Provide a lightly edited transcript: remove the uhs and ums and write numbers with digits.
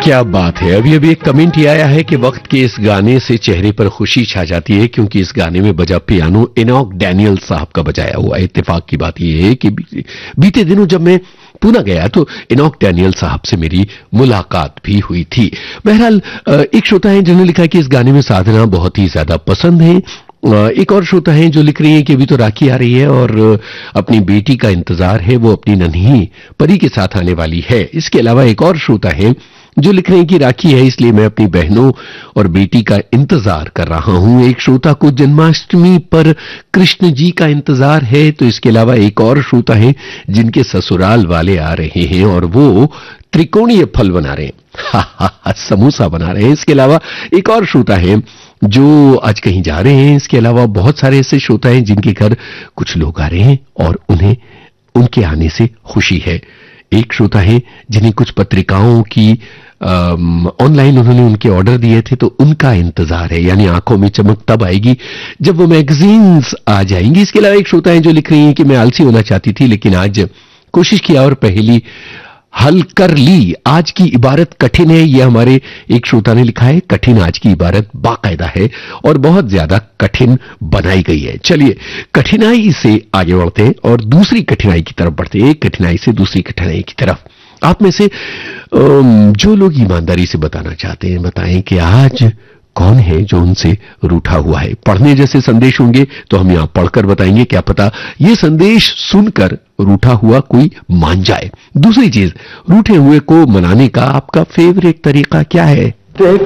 क्या बात है। अभी अभी एक कमेंट ही आया है कि वक्त के इस गाने से चेहरे पर खुशी छा जाती है, क्योंकि इस गाने में बजा पियानो इनॉक डैनियल साहब का बजाया हुआ है। इत्तेफाक की बात यह है कि बीते दिनों जब मैं पुणे गया तो इनॉक डैनियल साहब से मेरी मुलाकात भी हुई थी। बहरहाल एक श्रोता है जिन्होंने लिखा कि इस गाने में साधना बहुत ही ज्यादा पसंद है। एक और श्रोता है जो लिख रही है कि अभी तो राखी आ रही है और अपनी बेटी का इंतजार है, वो अपनी नन्ही परी के साथ आने वाली है। इसके अलावा एक और श्रोता है जो लिख रहे हैं कि राखी है इसलिए मैं अपनी बहनों और बेटी का इंतजार कर रहा हूं। एक श्रोता को जन्माष्टमी पर कृष्ण जी का इंतजार है। तो इसके अलावा एक और श्रोता है जिनके ससुराल वाले आ रहे हैं और वो त्रिकोणीय फल बना रहे हैं, समोसा बना रहे हैं। इसके अलावा एक और श्रोता है जो आज कहीं जा रहे हैं। इसके अलावा बहुत सारे ऐसे श्रोता हैं जिनके घर कुछ लोग आ रहे हैं और उन्हें उनके आने से खुशी है। एक श्रोता है जिन्हें कुछ पत्रिकाओं की ऑनलाइन उन्होंने उनके ऑर्डर दिए थे, तो उनका इंतजार है, यानी आंखों में चमक तब आएगी जब वो मैगजीन्स आ जाएंगी। इसके अलावा एक श्रोता है जो लिख रही है कि मैं आलसी होना चाहती थी लेकिन आज कोशिश किया और पहेली हल कर ली। आज की इबारत कठिन है, यह हमारे एक श्रोता ने लिखा है। कठिन आज की इबारत बाकायदा है और बहुत ज्यादा कठिन बनाई गई है। चलिए कठिनाई से आगे बढ़ते हैं और दूसरी कठिनाई की तरफ बढ़ते हैं। एक कठिनाई से दूसरी कठिनाई की तरफ। आप में से जो लोग ईमानदारी से बताना चाहते हैं बताएं कि आज कौन है जो उनसे रूठा हुआ है। पढ़ने जैसे संदेश होंगे तो हम यहां पढ़कर बताएंगे, क्या पता ये संदेश सुनकर रूठा हुआ कोई मान जाए। दूसरी चीज, रूठे हुए को मनाने का आपका फेवरेट तरीका क्या है?